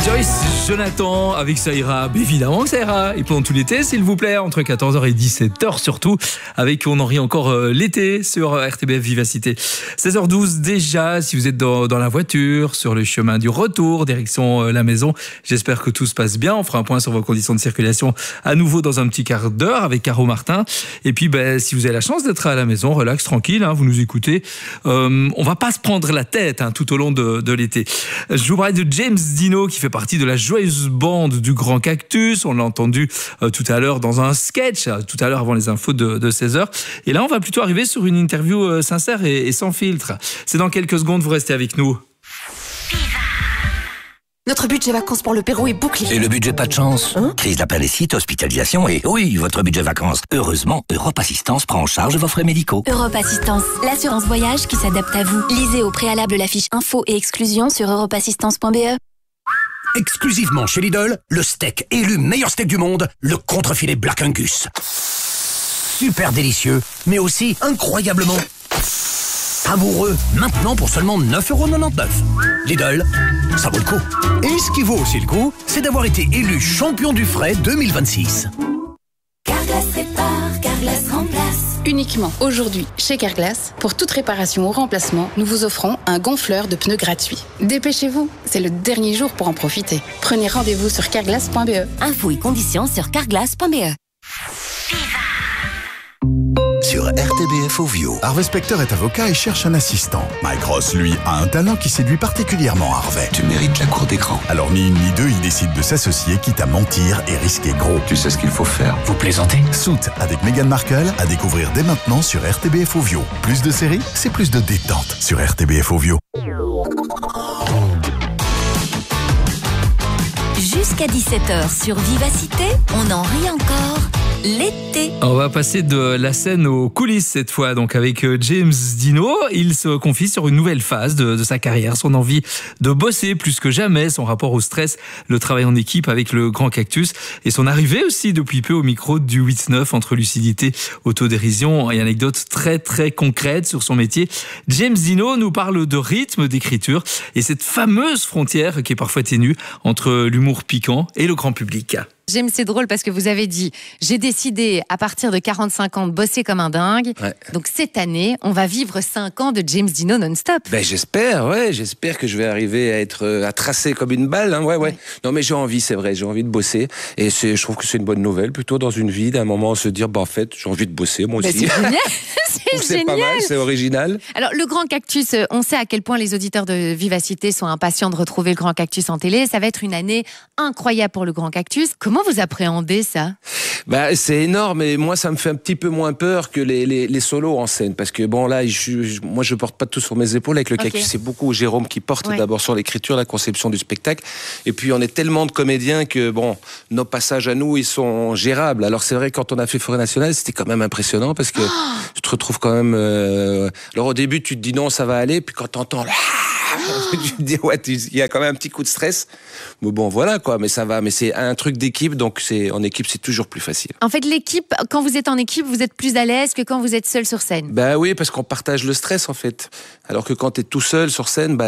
Joyce Jonathan avec Ça ira, évidemment que ça ira. Et pendant tout l'été, s'il vous plaît, entre 14h et 17h surtout, avec On en rit encore l'été sur RTBF Vivacité. 16h12 déjà, si vous êtes dans la voiture, sur le chemin du retour, direction la maison, j'espère que tout se passe bien. On fera un point sur vos conditions de circulation à nouveau dans un petit quart d'heure avec Caro Martin. Et puis, si vous avez la chance d'être à la maison, relax, tranquille, vous nous écoutez. On va pas se prendre la tête tout au long de l'été. Je vous parlais de James Dino qui fait partie de la joyeuse bande du Grand Cactus. On l'a entendu tout à l'heure dans un sketch, tout à l'heure avant les infos de 16h. Et là, on va plutôt arriver sur une interview sincère et sans filtre. C'est dans quelques secondes, vous restez avec nous. Notre budget vacances pour le Pérou est bouclé. Et le budget pas de chance Crise d'appendicite, hospitalisation et oui, votre budget vacances. Heureusement, Europe Assistance prend en charge vos frais médicaux. Europe Assistance, l'assurance voyage qui s'adapte à vous. Lisez au préalable la fiche info et exclusion sur europeassistance.be. Exclusivement chez Lidl, le steak élu meilleur steak du monde, le contrefilet Black Angus. Super délicieux, mais aussi incroyablement savoureux. Maintenant pour seulement 9,99€. Lidl, ça vaut le coup. Et ce qui vaut aussi le coup, c'est d'avoir été élu champion du frais 2026. Carglass répare, Carglass remplace. Uniquement aujourd'hui, chez Carglass, pour toute réparation ou remplacement, nous vous offrons un gonfleur de pneus gratuit. Dépêchez-vous, c'est le dernier jour pour en profiter. Prenez rendez-vous sur carglass.be. Infos et conditions sur carglass.be. Sur RTBF Ovio. Harvey Specter est avocat et cherche un assistant. Mike Ross, lui, a un talent qui séduit particulièrement Harvey. Tu mérites la cour d'écran. Alors ni une ni deux, il décide de s'associer, quitte à mentir et risquer gros. Tu sais ce qu'il faut faire. Vous plaisantez? Suits avec Meghan Markle à découvrir dès maintenant sur RTBF Ovio. Plus de séries, c'est plus de détente sur RTBF Ovio. Jusqu'à 17h sur Vivacité, on en rit encore. L'été. On va passer de la scène aux coulisses cette fois, donc avec James Dino. Il se confie sur une nouvelle phase de sa carrière, son envie de bosser plus que jamais, son rapport au stress, le travail en équipe avec le Grand Cactus et son arrivée aussi depuis peu au micro du 8-9 entre lucidité, autodérision et anecdotes très très concrètes sur son métier. James Dino nous parle de rythme, d'écriture et cette fameuse frontière qui est parfois ténue entre l'humour piquant et le grand public. James, c'est drôle parce que vous avez dit j'ai décidé à partir de 45 ans de bosser comme un dingue. Ouais. Donc cette année, on va vivre 5 ans de James Dino non-stop. J'espère que je vais arriver à être à tracer comme une balle. Ouais. Non, mais j'ai envie, c'est vrai, j'ai envie de bosser. Et je trouve que c'est une bonne nouvelle, plutôt dans une vie, d'un moment se dire, en fait, j'ai envie de bosser, moi aussi. C'est génial. C'est génial. pas mal, c'est original. Alors, le Grand Cactus, on sait à quel point les auditeurs de Vivacité sont impatients de retrouver le Grand Cactus en télé. Ça va être une année incroyable pour le Grand Cactus. Comment vous appréhendez ça ? C'est énorme, et moi, ça me fait un petit peu moins peur que les solos en scène. Parce que bon, là, moi, je porte pas tout sur mes épaules. Avec le Cactus, c'est beaucoup Jérôme qui porte d'abord sur l'écriture, la conception du spectacle. Et puis, on est tellement de comédiens que, nos passages à nous, ils sont gérables. Alors, c'est vrai, quand on a fait Forêt Nationale, c'était quand même impressionnant parce que tu te retrouves quand même... Alors, au début, tu te dis non, ça va aller. Puis quand t'entends... tu te dis, il y a quand même un petit coup de stress. Mais bon, voilà, quoi. Mais ça va. Mais c'est un truc d'équipe, donc en équipe, c'est toujours plus facile. En fait, l'équipe, quand vous êtes en équipe, vous êtes plus à l'aise que quand vous êtes seul sur scène. Oui, parce qu'on partage le stress, en fait. Alors que quand t'es tout seul sur scène,